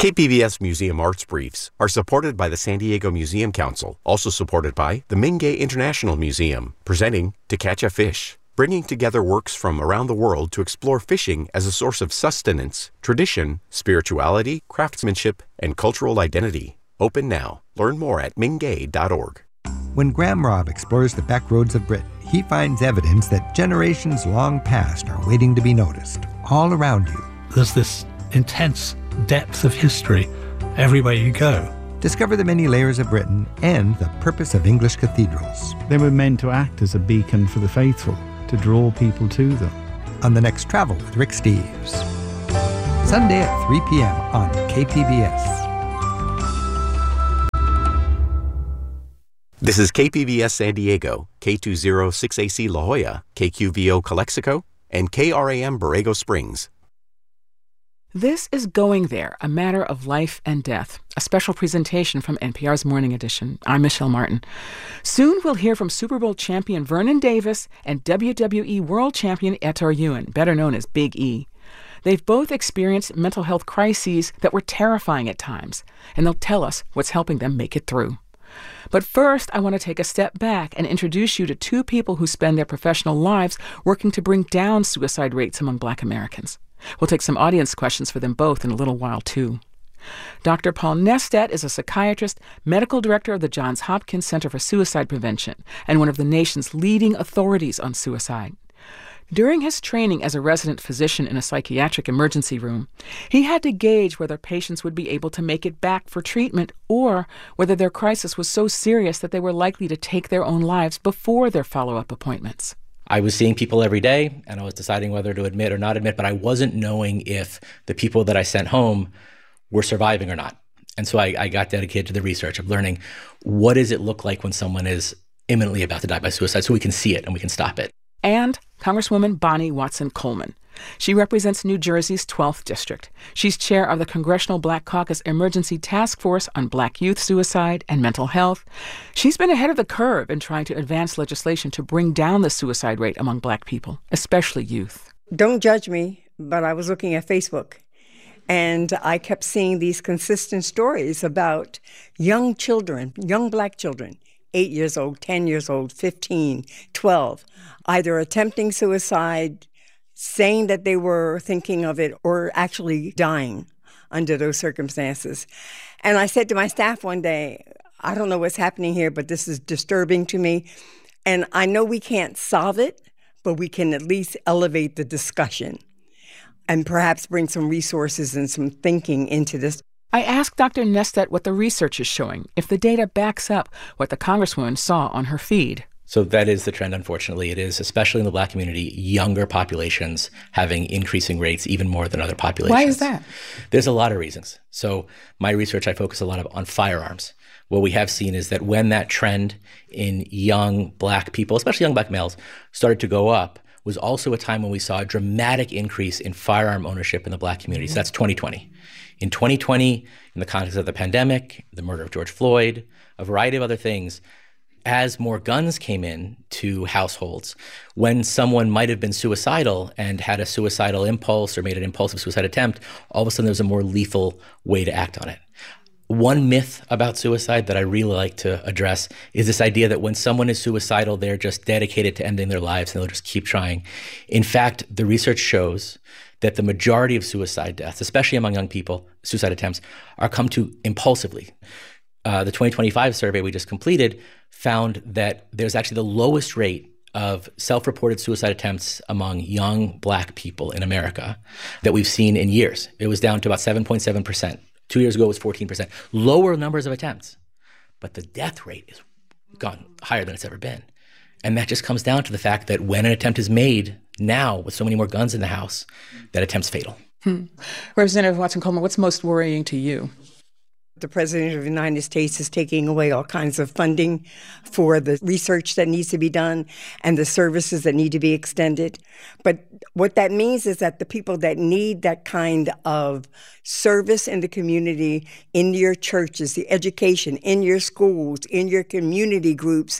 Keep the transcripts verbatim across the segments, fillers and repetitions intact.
K P B S Museum Arts Briefs are supported by the San Diego Museum Council, also supported by the Mingei International Museum, presenting To Catch a Fish, bringing together works from around the world to explore fishing as a source of sustenance, tradition, spirituality, craftsmanship, and cultural identity. Open now. Learn more at mingei dot org. When Graham Robb explores the back roads of Britain, he finds evidence that generations long past are waiting to be noticed, all around you. There's this intense depth of history everywhere you go. Discover the many layers of Britain and the purpose of English cathedrals. They were meant to act as a beacon for the faithful, to draw people to them. On The Next Travel with Rick Steves. Sunday at three p.m. on K P B S. This is K P B S San Diego, K two oh six A C La Jolla, K Q V O Calexico, and K R A M Borrego Springs. This is Going There, a matter of life and death, a special presentation from N P R's Morning Edition. I'm Michelle Martin. Soon we'll hear from Super Bowl champion Vernon Davis and W W E World Champion Etor Ewan, better known as Big E. They've both experienced mental health crises that were terrifying at times, and they'll tell us what's helping them make it through. But first, I want to take a step back and introduce you to two people who spend their professional lives working to bring down suicide rates among Black Americans. We'll take some audience questions for them both in a little while, too. Doctor Paul Nestet is a psychiatrist, medical director of the Johns Hopkins Center for Suicide Prevention, and one of the nation's leading authorities on suicide. During his training as a resident physician in a psychiatric emergency room, he had to gauge whether patients would be able to make it back for treatment or whether their crisis was so serious that they were likely to take their own lives before their follow-up appointments. I was seeing people every day, and I was deciding whether to admit or not admit, but I wasn't knowing if the people that I sent home were surviving or not. And so I, I got dedicated to the research of learning, what does it look like when someone is imminently about to die by suicide, so we can see it and we can stop it. And Congresswoman Bonnie Watson-Coleman. She represents New Jersey's twelfth District. She's chair of the Congressional Black Caucus Emergency Task Force on Black Youth Suicide and Mental Health. She's been ahead of the curve in trying to advance legislation to bring down the suicide rate among Black people, especially youth. Don't judge me, but I was looking at Facebook, and I kept seeing these consistent stories about young children, young Black children, eight years old, ten years old, fifteen, twelve, either attempting suicide, saying that they were thinking of it, or actually dying under those circumstances. And I said to my staff one day, I don't know what's happening here, but this is disturbing to me. And I know we can't solve it, but we can at least elevate the discussion and perhaps bring some resources and some thinking into this. I asked Doctor Nestet what the research is showing, if the data backs up what the Congresswoman saw on her feed. So that is the trend, unfortunately. It is, especially in the Black community, younger populations having increasing rates even more than other populations. Why is that? There's a lot of reasons. So my research, I focus a lot of, on firearms. What we have seen is that when that trend in young Black people, especially young Black males, started to go up, was also a time when we saw a dramatic increase in firearm ownership in the Black community. So that's twenty twenty. In twenty twenty, in the context of the pandemic, the murder of George Floyd, a variety of other things, as more guns came in to households, when someone might have been suicidal and had a suicidal impulse or made an impulsive suicide attempt, all of a sudden there was a more lethal way to act on it. One myth about suicide that I really like to address is this idea that when someone is suicidal, they're just dedicated to ending their lives and they'll just keep trying. In fact, the research shows that the majority of suicide deaths, especially among young people, suicide attempts, are come to impulsively. Uh, the twenty twenty-five survey we just completed found that there's actually the lowest rate of self-reported suicide attempts among young Black people in America that we've seen in years. It was down to about seven point seven percent. Two years ago, it was fourteen percent. Lower numbers of attempts. But the death rate has gone higher than it's ever been. And that just comes down to the fact that when an attempt is made now, with so many more guns in the house, that attempt's fatal. Hmm. Representative Watson-Coleman, what's most worrying to you? The President of the United States is taking away all kinds of funding for the research that needs to be done and the services that need to be extended. But what that means is that the people that need that kind of service in the community, in your churches, the education, in your schools, in your community groups,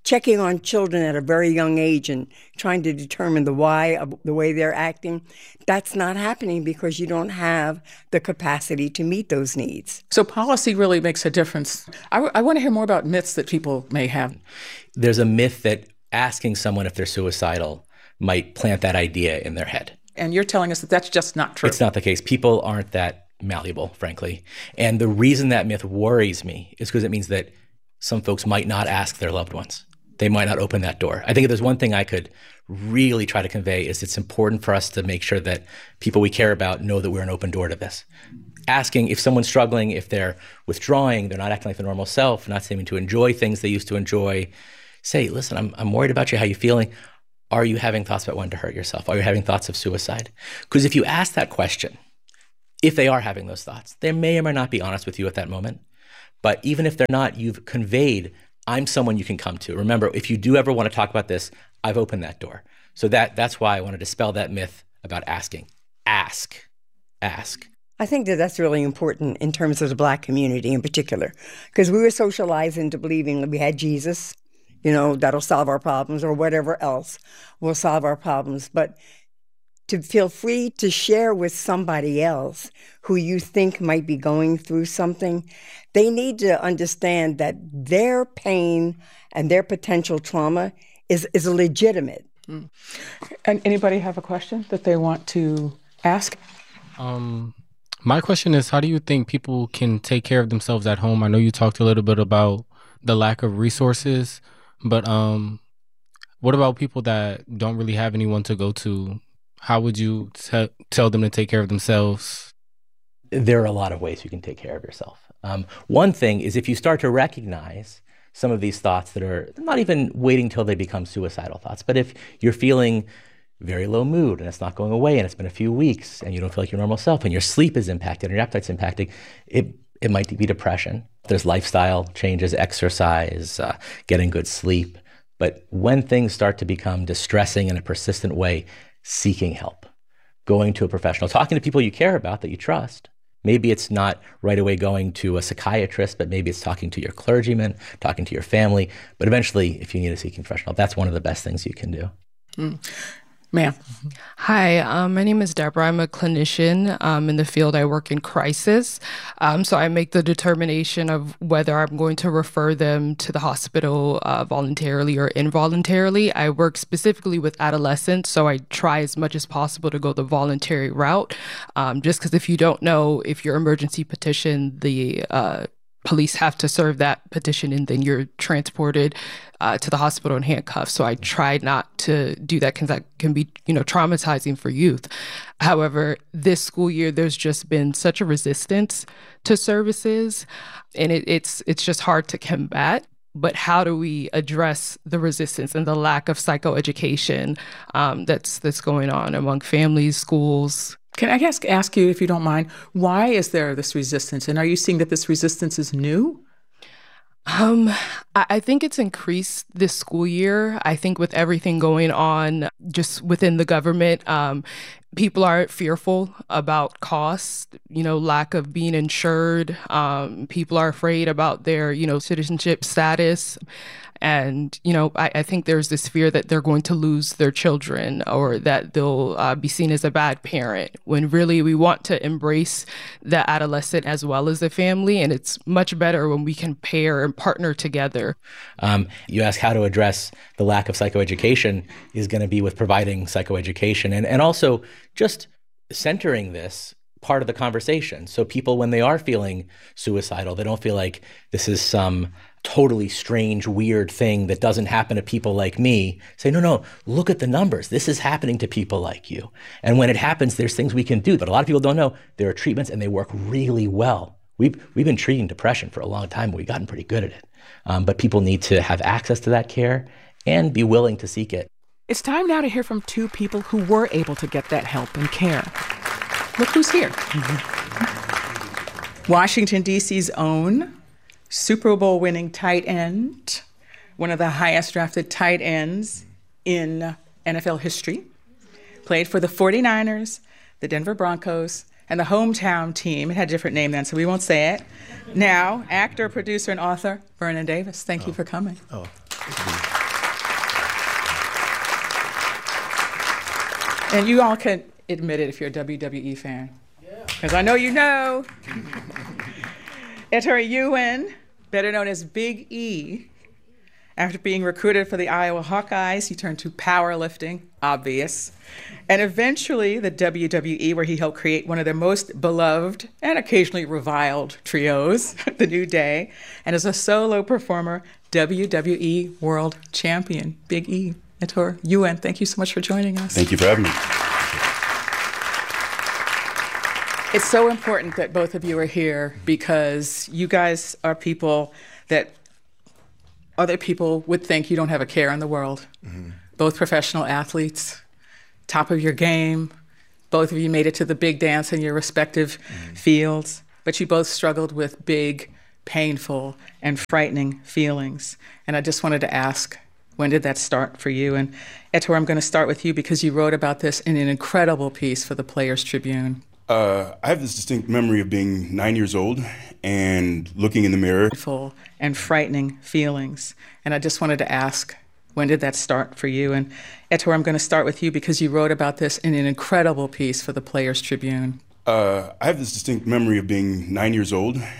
checking on children at a very young age and trying to determine the why of the way they're acting, that's not happening because you don't have the capacity to meet those needs. So policy really makes a difference. I, w- I want to hear more about myths that people may have. There's a myth that asking someone if they're suicidal might plant that idea in their head. And you're telling us that that's just not true. It's not the case. People aren't that malleable, frankly. And the reason that myth worries me is because it means that some folks might not ask their loved ones. They might not open that door. I think if there's one thing I could really try to convey is it's important for us to make sure that people we care about know that we're an open door to this. Asking if someone's struggling, if they're withdrawing, they're not acting like their normal self, not seeming to enjoy things they used to enjoy, say, listen, I'm, I'm worried about you, how you feeling? Are you having thoughts about wanting to hurt yourself? Are you having thoughts of suicide? Because if you ask that question, if they are having those thoughts, they may or may not be honest with you at that moment. But even if they're not, you've conveyed, I'm someone you can come to. Remember, if you do ever want to talk about this, I've opened that door. So that that's why I want to dispel that myth about asking. Ask. Ask. I think that that's really important in terms of the Black community in particular, because we were socialized into believing that we had Jesus, you know, that'll solve our problems, or whatever else will solve our problems. But to feel free to share with somebody else who you think might be going through something, they need to understand that their pain and their potential trauma is, is legitimate. Mm. And anybody have a question that they want to ask? Um, my question is, how do you think people can take care of themselves at home? I know you talked a little bit about the lack of resources, but um, what about people that don't really have anyone to go to? How would you t- tell them to take care of themselves? There are a lot of ways you can take care of yourself. Um, one thing is if you start to recognize some of these thoughts that are not even waiting till they become suicidal thoughts, but if you're feeling very low mood and it's not going away and it's been a few weeks and you don't feel like your normal self and your sleep is impacted and your appetite's impacted, it, it might be depression. There's lifestyle changes, exercise, uh, getting good sleep. But when things start to become distressing in a persistent way, seeking help, going to a professional, talking to people you care about that you trust. Maybe it's not right away going to a psychiatrist, but maybe it's talking to your clergyman, talking to your family. But eventually, if you need a seeking professional, that's one of the best things you can do. Mm. Ma'am. Hi, um, my name is Deborah. I'm a clinician um, in the field. I work in crisis. Um, so I make the determination of whether I'm going to refer them to the hospital uh, voluntarily or involuntarily. I work specifically with adolescents, so I try as much as possible to go the voluntary route. Um, just because if you don't know, if your emergency petition, the uh, police have to serve that petition and then you're transported uh, to the hospital in handcuffs. So I try not to do that because that can be, you know, traumatizing for youth. However, this school year, there's just been such a resistance to services and it, it's it's just hard to combat. But how do we address the resistance and the lack of psychoeducation um, that's that's going on among families, schools? Can I ask, ask you, if you don't mind, why is there this resistance? And are you seeing that this resistance is new? Um, I, I think it's increased this school year. I think with everything going on just within the government, um, people are fearful about costs, you know, lack of being insured. Um, people are afraid about their, you know, citizenship status. And, you know, I, I think there's this fear that they're going to lose their children or that they'll uh, be seen as a bad parent, when really we want to embrace the adolescent as well as the family. And it's much better when we can pair and partner together. Um, you ask how to address the lack of psychoeducation is going to be with providing psychoeducation and, and also just centering this part of the conversation. So people, when they are feeling suicidal, they don't feel like this is some totally strange, weird thing that doesn't happen to people like me. Say, no, no, look at the numbers. This is happening to people like you. And when it happens, there's things we can do. But a lot of people don't know there are treatments and they work really well. We've, we've been treating depression for a long time. We've gotten pretty good at it. Um, but people need to have access to that care and be willing to seek it. It's time now to hear from two people who were able to get that help and care. Look who's here. Mm-hmm. Washington, D C's own Super Bowl winning tight end, one of the highest drafted tight ends in N F L history, played for the forty-niners, the Denver Broncos, and the hometown team. It had a different name then, so we won't say it. Now, actor, producer, and author Vernon Davis. Thank oh. you for coming. Oh. And you all can admit it if you're a W W E fan. Because I know you know. Ettore Ewen, better known as Big E, after being recruited for the Iowa Hawkeyes, he turned to powerlifting, obvious, and eventually the W W E, where he helped create one of their most beloved and occasionally reviled trios, The New Day, and as a solo performer, W W E World Champion, Big E. Ettore Ewen, thank you so much for joining us. Thank you for having me. It's so important that both of you are here because you guys are people that other people would think you don't have a care in the world. Mm-hmm. Both professional athletes, top of your game. Both of you made it to the big dance in your respective mm-hmm. fields, but you both struggled with big, painful, and frightening feelings. And I just wanted to ask, when did that start for you? And Ettore, I'm going to start with you because you wrote about this in an incredible piece for the Players Tribune. Uh, I have this distinct memory of being nine years old and looking in the mirror. And frightening feelings. And I just wanted to ask, when did that start for you? And Ettore, I'm going to start with you because you wrote about this in an incredible piece for the Players Tribune. Uh, I have this distinct memory of being nine years old